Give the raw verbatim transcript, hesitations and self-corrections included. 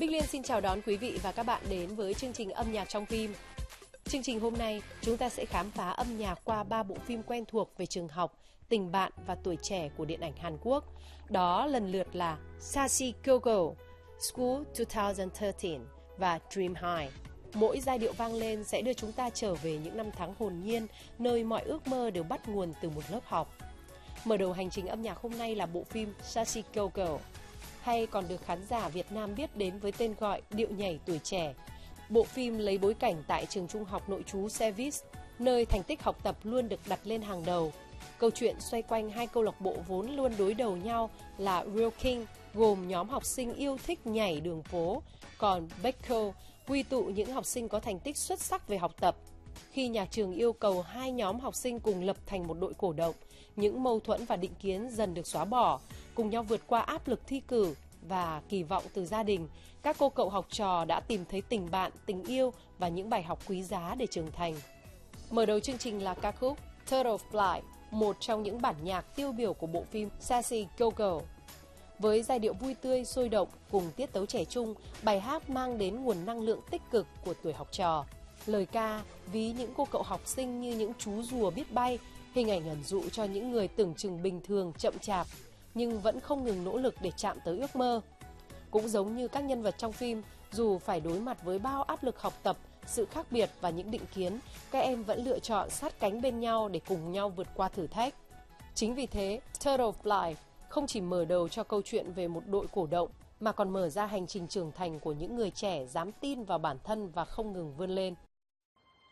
Bích Liên xin chào đón quý vị và các bạn đến với chương trình âm nhạc trong phim. Chương trình hôm nay, chúng ta sẽ khám phá âm nhạc qua ba bộ phim quen thuộc về trường học, tình bạn và tuổi trẻ của điện ảnh Hàn Quốc. Đó lần lượt là Sassy Go-Go, School hai không một ba và Dream High. Mỗi giai điệu vang lên sẽ đưa chúng ta trở về những năm tháng hồn nhiên, nơi mọi ước mơ đều bắt nguồn từ một lớp học. Mở đầu hành trình âm nhạc hôm nay là bộ phim Sassy Go-Go, hay còn được khán giả Việt Nam biết đến với tên gọi Điệu nhảy tuổi trẻ. Bộ phim lấy bối cảnh tại trường trung học nội trú Sevis, nơi thành tích học tập luôn được đặt lên hàng đầu. Câu chuyện xoay quanh hai câu lạc bộ vốn luôn đối đầu nhau là Real King, gồm nhóm học sinh yêu thích nhảy đường phố, còn Beko quy tụ những học sinh có thành tích xuất sắc về học tập. Khi nhà trường yêu cầu hai nhóm học sinh cùng lập thành một đội cổ động, những mâu thuẫn và định kiến dần được xóa bỏ, cùng nhau vượt qua áp lực thi cử và kỳ vọng từ gia đình, các cô cậu học trò đã tìm thấy tình bạn, tình yêu và những bài học quý giá để trưởng thành. Mở đầu chương trình là ca khúc Turtle Fly, một trong những bản nhạc tiêu biểu của bộ phim Sassy Go-Go. Với giai điệu vui tươi, sôi động cùng tiết tấu trẻ trung, bài hát mang đến nguồn năng lượng tích cực của tuổi học trò. Lời ca ví những cô cậu học sinh như những chú rùa biết bay, hình ảnh ẩn dụ cho những người tưởng chừng bình thường, chậm chạp, nhưng vẫn không ngừng nỗ lực để chạm tới ước mơ. Cũng giống như các nhân vật trong phim, dù phải đối mặt với bao áp lực học tập, sự khác biệt và những định kiến, các em vẫn lựa chọn sát cánh bên nhau để cùng nhau vượt qua thử thách. Chính vì thế, Turtle Fly không chỉ mở đầu cho câu chuyện về một đội cổ động, mà còn mở ra hành trình trưởng thành của những người trẻ dám tin vào bản thân và không ngừng vươn lên.